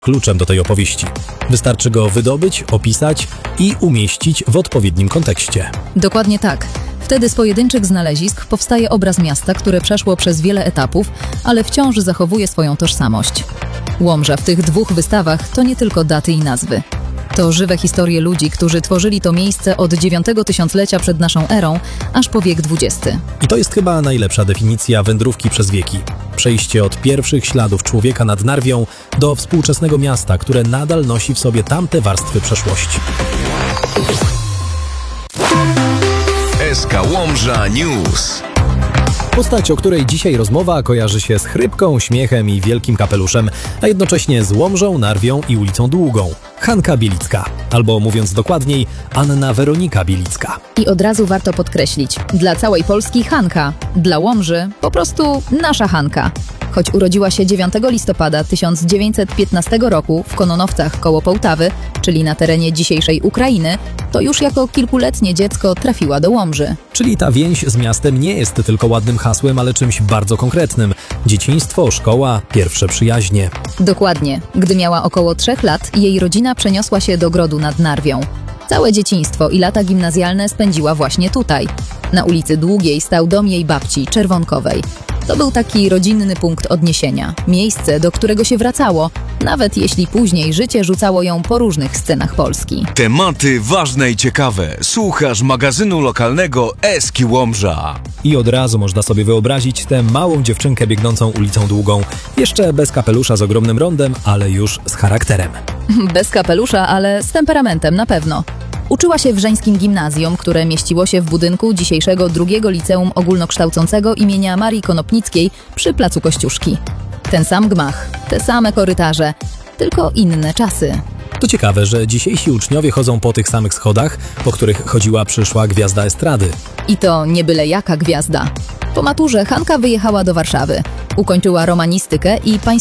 kluczem do tej opowieści. Wystarczy go wydobyć, opisać i umieścić w odpowiednim kontekście. Dokładnie tak. Wtedy z pojedynczych znalezisk powstaje obraz miasta, które przeszło przez wiele etapów, ale wciąż zachowuje swoją tożsamość. Łomża w tych dwóch wystawach to nie tylko daty i nazwy. To żywe historie ludzi, którzy tworzyli to miejsce od 9 tysiąclecia przed naszą erą, aż po wiek XX. I to jest chyba najlepsza definicja wędrówki przez wieki. Przejście od pierwszych śladów człowieka nad Narwią do współczesnego miasta, które nadal nosi w sobie tamte warstwy przeszłości. SK Łomża News. Postać, o której dzisiaj rozmowa, kojarzy się z chrypką, śmiechem i wielkim kapeluszem, a jednocześnie z Łomżą, Narwią i ulicą Długą. Hanka Bielicka, albo mówiąc dokładniej, Anna Weronika Bielicka. I od razu warto podkreślić, dla całej Polski Hanka, dla Łomży po prostu nasza Hanka. Choć urodziła się 9 listopada 1915 roku w Kononowcach koło Połtawy, czyli na terenie dzisiejszej Ukrainy, to już jako kilkuletnie dziecko trafiła do Łomży. Czyli ta więź z miastem nie jest tylko ładnym hasłem, ale czymś bardzo konkretnym. Dzieciństwo, szkoła, pierwsze przyjaźnie. Dokładnie. Gdy miała około 3 lat, jej rodzina przeniosła się do Grodu nad Narwią. Całe dzieciństwo i lata gimnazjalne spędziła właśnie tutaj. Na ulicy Długiej stał dom jej babci, Czerwonkowej. To był taki rodzinny punkt odniesienia, miejsce, do którego się wracało, nawet jeśli później życie rzucało ją po różnych scenach Polski. Tematy ważne i ciekawe. Słuchasz magazynu lokalnego Eski Łomża. I od razu można sobie wyobrazić tę małą dziewczynkę biegnącą ulicą Długą. Jeszcze bez kapelusza z ogromnym rondem, ale już z charakterem. Bez kapelusza, ale z temperamentem na pewno. Uczyła się w żeńskim gimnazjum, które mieściło się w budynku dzisiejszego II Liceum Ogólnokształcącego imienia Marii Konopnickiej przy placu Kościuszki. Ten sam gmach, te same korytarze, tylko inne czasy. To ciekawe, że dzisiejsi uczniowie chodzą po tych samych schodach, po których chodziła przyszła gwiazda estrady. I to nie byle jaka gwiazda. Po maturze Hanka wyjechała do Warszawy. Ukończyła romanistykę i